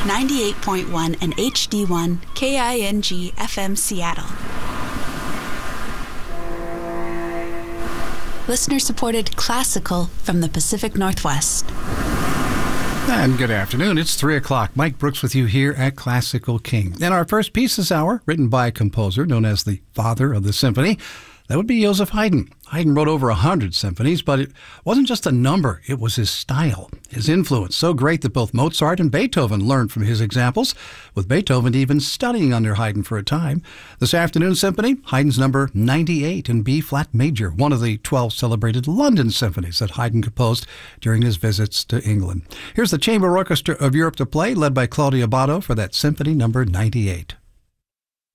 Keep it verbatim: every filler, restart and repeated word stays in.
ninety-eight point one and H D one K I N G F M Seattle. Listener-supported classical from the Pacific Northwest. And good afternoon. It's three o'clock. Mike Brooks with you here at Classical King. And our first piece this hour, written by a composer known as the father of the symphony, that would be Joseph Haydn. Haydn wrote over a hundred symphonies, but it wasn't just a number. It was his style, his influence, so great that both Mozart and Beethoven learned from his examples, with Beethoven even studying under Haydn for a time. This afternoon's symphony, Haydn's number ninety-eight in B-flat major, one of the twelve celebrated London symphonies that Haydn composed during his visits to England. Here's the Chamber Orchestra of Europe to play, led by Claudio Abbado for that symphony number ninety-eight.